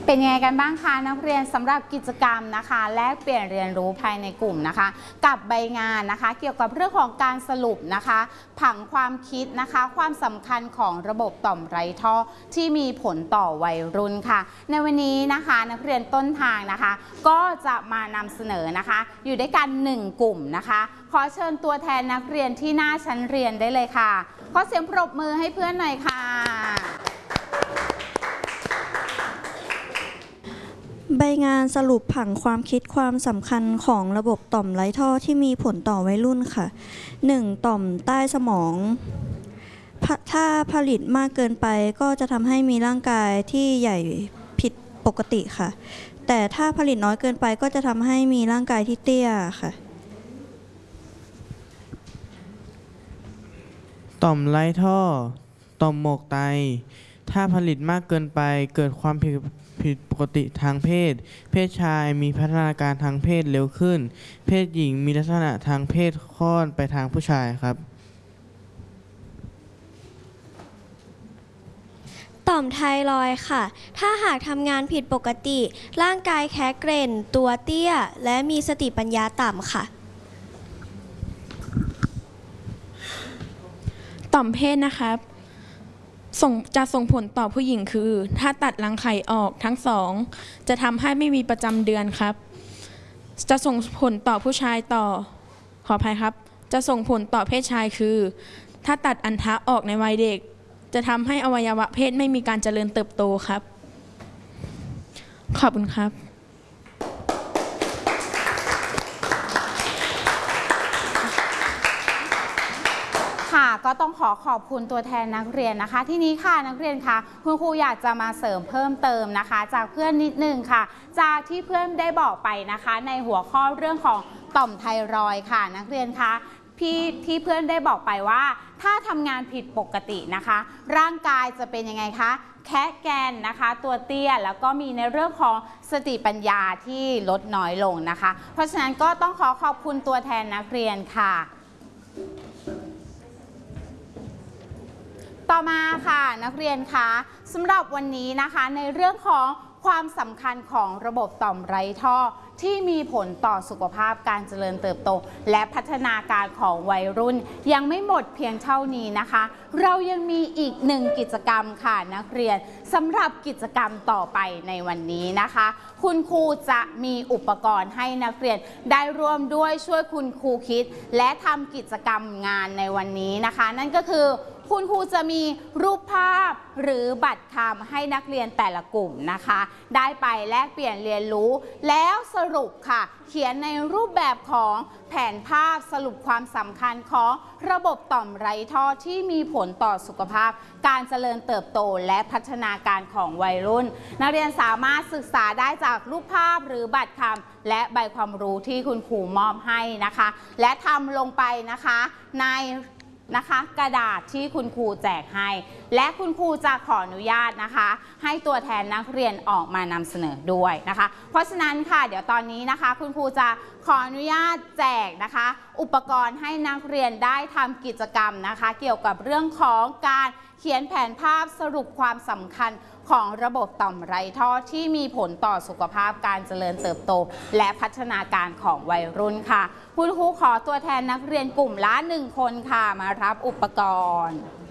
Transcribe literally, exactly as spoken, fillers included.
เป็นยังไงกันบ้างคะนักเรียนสำหรับกิจกรรมนะคะแลกเปลี่ยนเรียนรู้ภายในกลุ่มนะคะกับใบงานนะคะเกี่ยวกับเรื่องของการสรุปนะคะผังความคิดนะคะความสำคัญของระบบต่อมไร้ท่อที่มีผลต่อวัยรุ่นค่ะในวันนี้นะคะนักเรียนต้นทางนะคะก็จะมานำเสนอนะคะอยู่ด้วยกันหนึ่งกลุ่มนะคะขอเชิญตัวแทนนักเรียนที่หน้าชั้นเรียนได้เลยค่ะขอเสียงปรบมือให้เพื่อนหน่อยค่ะใบงานสรุปผังความคิดความสำคัญของระบบต่อมไร้ท่อที่มีผลต่อวัยรุ่นค่ะ หนึ่ง. ต่อมใต้สมองถ้าผลิตมากเกินไปก็จะทำให้มีร่างกายที่ใหญ่ผิดปกติค่ะแต่ถ้าผลิตน้อยเกินไปก็จะทำให้มีร่างกายที่เตี้ยค่ะต่อมไร้ท่อต่อมหมวกไตถ้าผลิตมากเกินไปเกิดความผิดผิดปกติทางเพศเพศชายมีพัฒนาการทางเพศเร็วขึ้นเพศหญิงมีลักษณะทางเพศค่อนไปทางผู้ชายครับต่อมไทรอยด์ค่ะถ้าหากทำงานผิดปกติร่างกายแข็งเกร็งตัวเตี้ยและมีสติปัญญาต่ำค่ะต่อมเพศนะครับส่งจะส่งผลต่อผู้หญิงคือถ้าตัดรังไข่ออกทั้งสองจะทำให้ไม่มีประจำเดือนครับจะส่งผลต่อผู้ชายต่อขออภัยครับจะส่งผลต่อเพศชายคือถ้าตัดอัณฑะออกในวัยเด็กจะทำให้อวัยวะเพศไม่มีการเจริญเติบโตครับขอบคุณครับค่ะก็ต้องขอขอบคุณตัวแทนนักเรียนนะคะที่นี้ค่ะนักเรียนคะคุณครูอยากจะมาเสริมเพิ่มเติมนะคะจากเพื่อนนิดนึงค่ะจากที่เพื่อนได้บอกไปนะคะในหัวข้อเรื่องของต่อมไทรอยด์ค่ะนักเรียนคะพี่ที่เพื่อนได้บอกไปว่าถ้าทำงานผิดปกตินะคะร่างกายจะเป็นยังไงคะแคะแกนนะคะตัวเตี้ยแล้วก็มีในเรื่องของสติปัญญาที่ลดน้อยลงนะคะเพราะฉะนั้นก็ต้องขอขอบคุณตัวแทนนักเรียนค่ะต่อมาค่ะนักเรียนคะสำหรับวันนี้นะคะในเรื่องของความสำคัญของระบบต่อมไร้ท่อที่มีผลต่อสุขภาพการเจริญเติบโตและพัฒนาการของวัยรุ่นยังไม่หมดเพียงเท่านี้นะคะเรายังมีอีกหนึ่งกิจกรรมค่ะนักเรียนสำหรับกิจกรรมต่อไปในวันนี้นะคะคุณครูจะมีอุปกรณ์ให้นักเรียนได้ร่วมด้วยช่วยคุณครูคิดและทำกิจกรรมงานในวันนี้นะคะนั่นก็คือคุณครูจะมีรูปภาพหรือบัตรคำให้นักเรียนแต่ละกลุ่มนะคะได้ไปแลกเปลี่ยนเรียนรู้แล้วสรุปค่ะเขียนในรูปแบบของแผนภาพสรุปความสำคัญของระบบต่อมไร้ท่อที่มีผลต่อสุขภาพการเจริญเติบโตและพัฒนาการของวัยรุ่นนักเรียนสามารถศึกษาได้จากรูปภาพหรือบัตรคำและใบความรู้ที่คุณครูมอบให้นะคะและทำลงไปนะคะในนะคะกระดาษที่คุณครูแจกให้และคุณครูจะขออนุญาตนะคะให้ตัวแทนนักเรียนออกมานำเสนอด้วยนะคะเพราะฉะนั้นค่ะเดี๋ยวตอนนี้นะคะคุณครูจะขออนุญาตแจกนะคะอุปกรณ์ให้นักเรียนได้ทำกิจกรรมนะคะเกี่ยวกับเรื่องของการเขียนแผนภาพสรุปความสำคัญของระบบต่อมไร้ท่อที่มีผลต่อสุขภาพการเจริญเติบโตและพัฒนาการของวัยรุ่นค่ะคุณครูขอตัวแทนนักเรียนกลุ่มละหนึ่งคนค่ะมารับอุปกรณ์